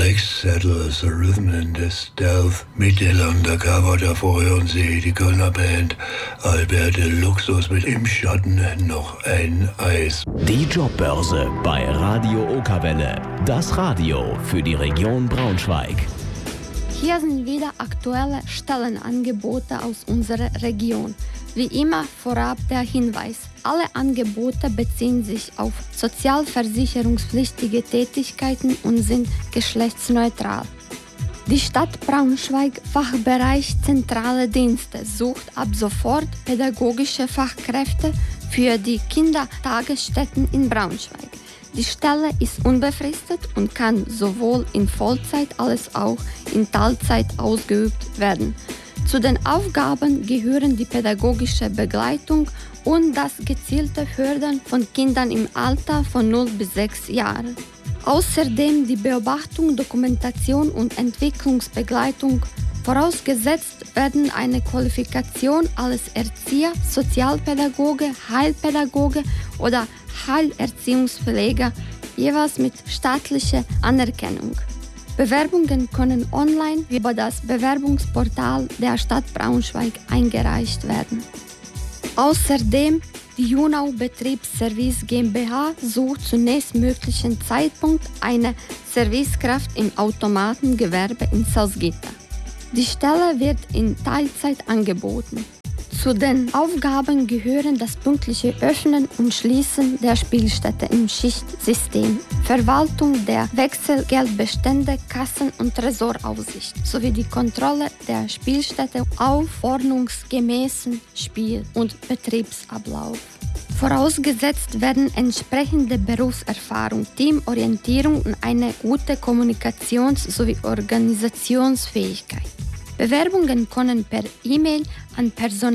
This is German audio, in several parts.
Rex settles the rhythm in the stealth. Mittel undercover, davor hören Sie die Kölner Band Albert Luxus mit Im Schatten noch ein Eis. Die Jobbörse bei Radio Okawelle. Das Radio für die Region Braunschweig. Hier sind wieder aktuelle Stellenangebote aus unserer Region. Wie immer vorab der Hinweis: Alle Angebote beziehen sich auf sozialversicherungspflichtige Tätigkeiten und sind geschlechtsneutral. Die Stadt Braunschweig, Fachbereich Zentrale Dienste, sucht ab sofort pädagogische Fachkräfte für die Kindertagesstätten in Braunschweig. Die Stelle ist unbefristet und kann sowohl in Vollzeit als auch in Teilzeit ausgeübt werden. Zu den Aufgaben gehören die pädagogische Begleitung und das gezielte Fördern von Kindern im Alter von 0 bis 6 Jahren. Außerdem die Beobachtung, Dokumentation und Entwicklungsbegleitung. Vorausgesetzt werden eine Qualifikation als Erzieher, Sozialpädagoge, Heilpädagoge oder Heilerziehungspfleger, jeweils mit staatlicher Anerkennung. Bewerbungen können online über das Bewerbungsportal der Stadt Braunschweig eingereicht werden. Außerdem die Junau Betriebsservice GmbH sucht zum nächstmöglichen Zeitpunkt eine Servicekraft im Automatengewerbe in Salzgitter. Die Stelle wird in Teilzeit angeboten. Zu den Aufgaben gehören das pünktliche Öffnen und Schließen der Spielstätte im Schichtsystem, Verwaltung der Wechselgeldbestände, Kassen- und Tresoraufsicht sowie die Kontrolle der Spielstätte auf ordnungsgemäßen Spiel- und Betriebsablauf. Vorausgesetzt werden entsprechende Berufserfahrung, Teamorientierung und eine gute Kommunikations- sowie Organisationsfähigkeit. Bewerbungen können per E-Mail an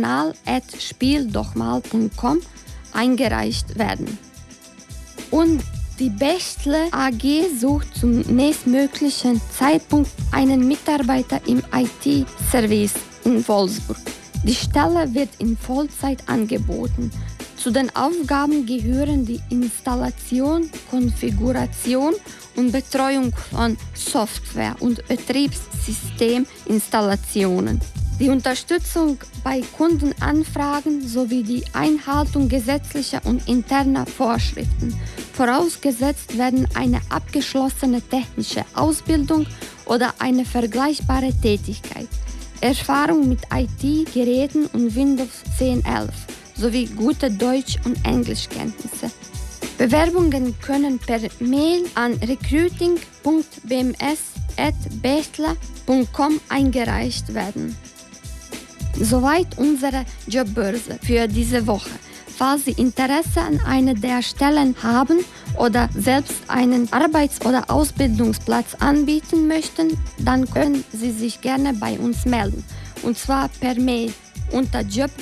personal@spieldochmal.com eingereicht werden. Und die Bechtle AG sucht zum nächstmöglichen Zeitpunkt einen Mitarbeiter im IT-Service in Wolfsburg. Die Stelle wird in Vollzeit angeboten. Zu den Aufgaben gehören die Installation, Konfiguration und Betreuung von Software- und Betriebssysteminstallationen, die Unterstützung bei Kundenanfragen sowie die Einhaltung gesetzlicher und interner Vorschriften. Vorausgesetzt werden eine abgeschlossene technische Ausbildung oder eine vergleichbare Tätigkeit, Erfahrung mit IT-Geräten und Windows 10.11 sowie gute Deutsch- und Englischkenntnisse. Bewerbungen können per Mail an recruiting.bms@bechtle.com eingereicht werden. Soweit unsere Jobbörse für diese Woche. Falls Sie Interesse an einer der Stellen haben oder selbst einen Arbeits- oder Ausbildungsplatz anbieten möchten, dann können Sie sich gerne bei uns melden. Und zwar per Mail unter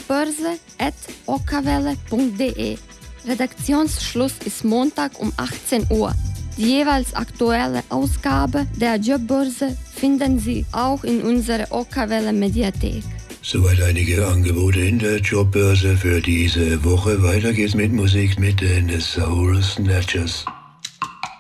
jobbörse@okawelle.de. Redaktionsschluss ist Montag um 18 Uhr. Die jeweils aktuelle Ausgabe der Jobbörse finden Sie auch in unserer Okawelle Mediathek. Soweit einige Angebote in der Jobbörse für diese Woche. Weiter geht's mit Musik mit den Soul Snatchers.